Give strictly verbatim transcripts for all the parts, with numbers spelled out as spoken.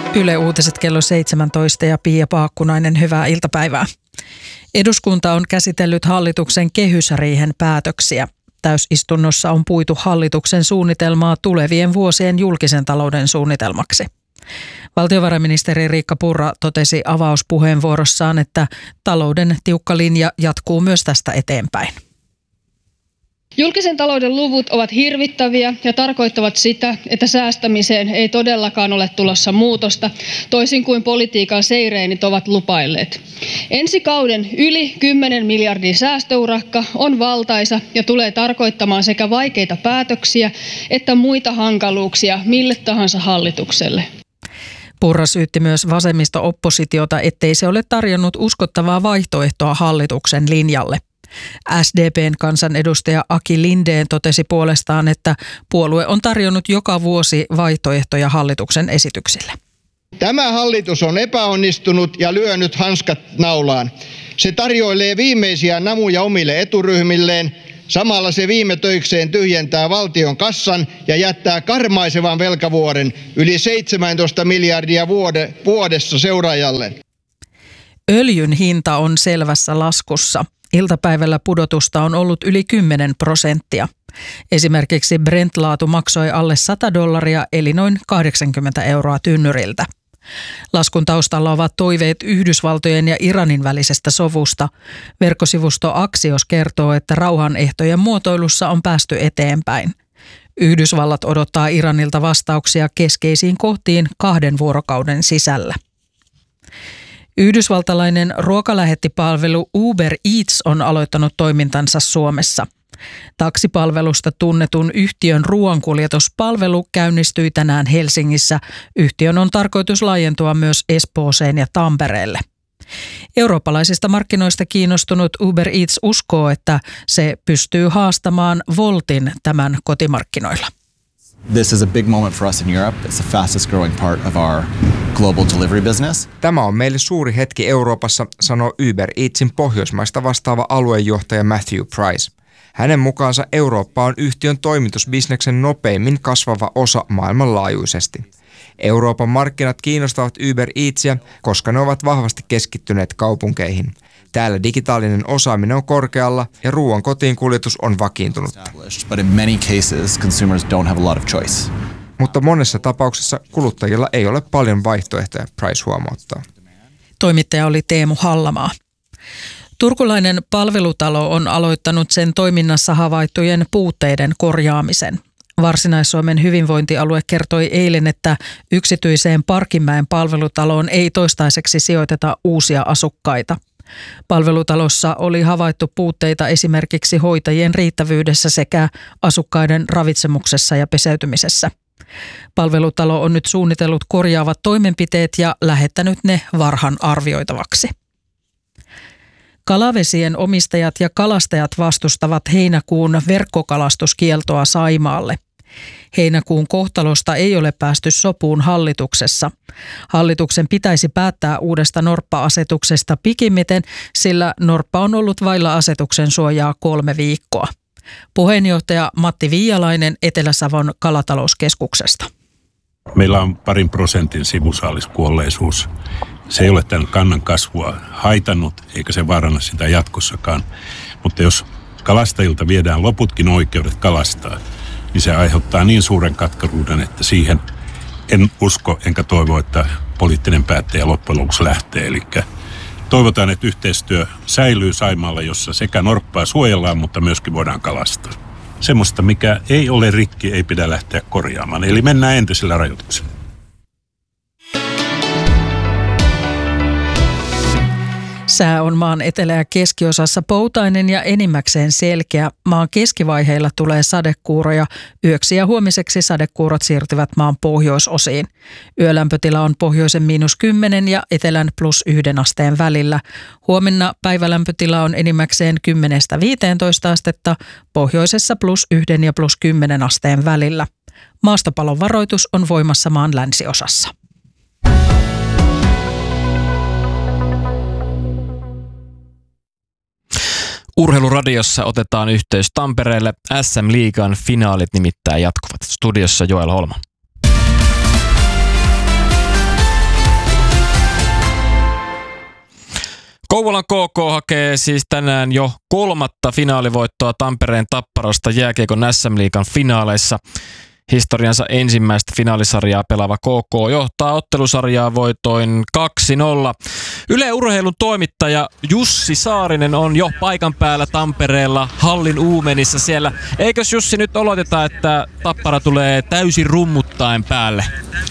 Yle Uutiset kello seitsemäntoista ja Pia Paakkunainen, hyvää iltapäivää. Eduskunta on käsitellyt hallituksen kehysriihen päätöksiä. Täysistunnossa on puitu hallituksen suunnitelmaa tulevien vuosien julkisen talouden suunnitelmaksi. Valtiovarainministeri Riikka Purra totesi avauspuheenvuorossaan, että talouden tiukka linja jatkuu myös tästä eteenpäin. Julkisen talouden luvut ovat hirvittäviä ja tarkoittavat sitä, että säästämiseen ei todellakaan ole tulossa muutosta, toisin kuin politiikan seireenit ovat lupailleet. Ensi kauden yli kymmenen miljardin säästöurakka on valtaisa ja tulee tarkoittamaan sekä vaikeita päätöksiä että muita hankaluuksia mille tahansa hallitukselle. Purra syytti myös vasemmisto-oppositiota, ettei se ole tarjonnut uskottavaa vaihtoehtoa hallituksen linjalle. S D P:n kansanedustaja Aki Lindén totesi puolestaan, että puolue on tarjonnut joka vuosi vaihtoehtoja hallituksen esityksille. Tämä hallitus on epäonnistunut ja lyönyt hanskat naulaan. Se tarjoilee viimeisiä namuja omille eturyhmilleen. Samalla se viime töikseen tyhjentää valtion kassan ja jättää karmaisevan velkavuoren yli seitsemäntoista miljardia vuode, vuodessa seuraajalle. Öljyn hinta on selvässä laskussa. Iltapäivällä pudotusta on ollut yli kymmenen prosenttia. Esimerkiksi Brent-laatu maksoi alle sata dollaria eli noin kahdeksankymmentä euroa tynnyriltä. Laskun taustalla ovat toiveet Yhdysvaltojen ja Iranin välisestä sovusta. Verkkosivusto Axios kertoo, että rauhanehtojen muotoilussa on päästy eteenpäin. Yhdysvallat odottaa Iranilta vastauksia keskeisiin kohtiin kahden vuorokauden sisällä. Yhdysvaltalainen ruokalähettipalvelu Uber Eats on aloittanut toimintansa Suomessa. Taksipalvelusta tunnetun yhtiön ruoankuljetuspalvelu käynnistyi tänään Helsingissä. Yhtiön on tarkoitus laajentua myös Espooseen ja Tampereelle. Eurooppalaisista markkinoista kiinnostunut Uber Eats uskoo, että se pystyy haastamaan Woltin tämän kotimarkkinoilla. This is a big moment for us in Europe. It's the fastest growing part of our global delivery business. Tämä on meille suuri hetki Euroopassa, sanoo Uber Eatsin pohjoismaista vastaava aluejohtaja Matthew Price. Hänen mukaansa Eurooppa on yhtiön toimitusbisneksen nopeimmin kasvava osa maailmanlaajuisesti. Euroopan markkinat kiinnostavat Uber Eatsia, koska ne ovat vahvasti keskittyneet kaupunkeihin. Täällä digitaalinen osaaminen on korkealla ja ruoan kotiin kuljetus on vakiintunutta. Mutta monessa tapauksessa kuluttajilla ei ole paljon vaihtoehtoja, Price huomauttaa. Toimittaja oli Teemu Hallamaa. Turkulainen palvelutalo on aloittanut sen toiminnassa havaittujen puutteiden korjaamisen. Varsinais-Suomen hyvinvointialue kertoi eilen, että yksityiseen Parkinmäen palvelutaloon ei toistaiseksi sijoiteta uusia asukkaita. Palvelutalossa oli havaittu puutteita esimerkiksi hoitajien riittävyydessä sekä asukkaiden ravitsemuksessa ja peseytymisessä. Palvelutalo on nyt suunnitellut korjaavat toimenpiteet ja lähettänyt ne Varhan arvioitavaksi. Kalavesien omistajat ja kalastajat vastustavat heinäkuun verkkokalastuskieltoa Saimaalle. Heinäkuun kohtalosta ei ole päästy sopuun hallituksessa. Hallituksen pitäisi päättää uudesta norppa-asetuksesta pikimmiten, sillä norppa on ollut vailla asetuksen suojaa kolme viikkoa. Puheenjohtaja Matti Viialainen Etelä-Savon kalatalouskeskuksesta. Meillä on parin prosentin sivusaaliskuolleisuus. Se ei ole tämän kannan kasvua haitannut, eikä se vaaranna sitä jatkossakaan. Mutta jos kalastajilta viedään loputkin oikeudet kalastaa, niin se aiheuttaa niin suuren katkeruuden, että siihen en usko enkä toivo, että poliittinen päättäjä loppujen lopuksi lähtee. Eli toivotaan, että yhteistyö säilyy Saimaalla, jossa sekä norppaa suojellaan, mutta myöskin voidaan kalastaa. Semmoista, mikä ei ole rikki, ei pidä lähteä korjaamaan. Eli mennään entisillä rajoituksilla. Sää on maan etelä- ja keskiosassa poutainen ja enimmäkseen selkeä. Maan keskivaiheilla tulee sadekuuroja. Yöksi ja huomiseksi sadekuurot siirtyvät maan pohjoisosiin. Yölämpötila on pohjoisen miinus kymmenen ja etelän plus yhden asteen välillä. Huomenna päivälämpötila on enimmäkseen kymmenestä viiteentoista astetta, pohjoisessa plus yhden ja plus kymmenen asteen välillä. Maastopalon varoitus on voimassa maan länsiosassa. Urheiluradiossa otetaan yhteys Tampereelle. S M-liigan finaalit nimittäin jatkuvat. Studiossa Joel Holma. Kouvolan K K hakee siis tänään jo kolmatta finaalivoittoa Tampereen Tapparasta jääkiekon S M-liigan finaaleissa. Historiansa ensimmäistä finaalisarjaa pelaava K K johtaa ottelusarjaa voitoin kaksi nolla. Yle Urheilun toimittaja Jussi Saarinen on jo paikan päällä Tampereella hallin uumenissa siellä. Eikös Jussi nyt oloteta, että Tappara tulee täysin rummuttaen päälle?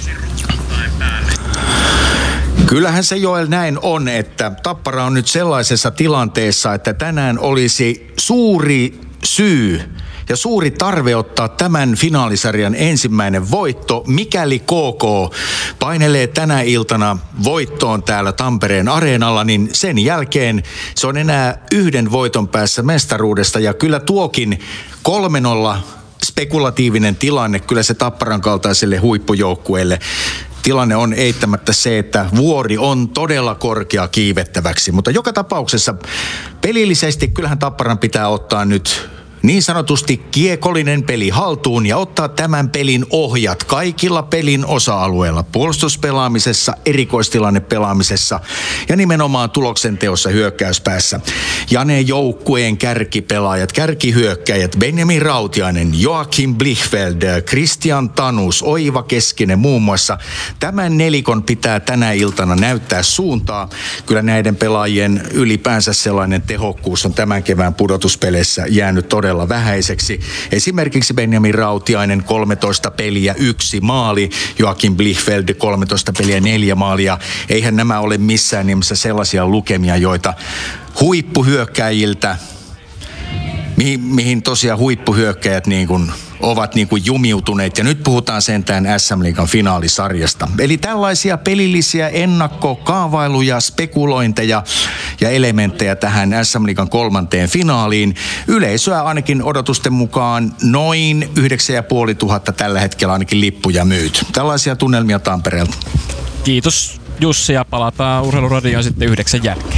Kyllähän se, Joel, näin on, että Tappara on nyt sellaisessa tilanteessa, että tänään olisi suuri syy ja suuri tarve ottaa tämän finaalisarjan ensimmäinen voitto, mikäli K K painelee tänä iltana voittoon täällä Tampereen areenalla, niin sen jälkeen se on enää yhden voiton päässä mestaruudesta, ja kyllä tuokin kolme nolla spekulatiivinen tilanne, kyllä se Tapparan kaltaiselle huippujoukkueelle. Tilanne on eittämättä se, että vuori on todella korkea kiivettäväksi, mutta joka tapauksessa pelillisesti kyllähän Tapparan pitää ottaa nyt niin sanotusti kiekollinen peli haltuun ja ottaa tämän pelin ohjat kaikilla pelin osa-alueilla, puolustuspelaamisessa, erikoistilannepelaamisessa ja nimenomaan tuloksenteossa hyökkäyspäässä. Ja ne joukkueen kärkipelaajat, kärkihyökkäjät, Benjamin Rautiainen, Joakim Blichfeld, Christian Tanus, Oiva Keskinen muun muassa. Tämän nelikon pitää tänä iltana näyttää suuntaa. Kyllä näiden pelaajien ylipäänsä sellainen tehokkuus on tämän kevään pudotuspeleissä jäänyt todella vähäiseksi. Esimerkiksi Benjamin Rautiainen kolmetoista peliä, yksi maali, Joakim Blichfeld kolmetoista peliä, neljä maalia. Eihän nämä ole missään nimessä sellaisia lukemia, joita huippuhyökkäjiltä, mihin, mihin tosiaan huippuhyökkäjät niin kuin ovat niin kuin jumiutuneet, ja nyt puhutaan sentään S M-liigan finaalisarjasta. Eli tällaisia pelillisiä ennakkokaavailuja, spekulointeja ja elementtejä tähän S M-liigan kolmanteen finaaliin. Yleisöä ainakin odotusten mukaan noin yhdeksän ja puoli tuhatta tällä hetkellä ainakin lippuja myyty. Tällaisia tunnelmia Tampereelta. Kiitos Jussi, ja palataan Urheiluradioon sitten yhdeksän jälkeen.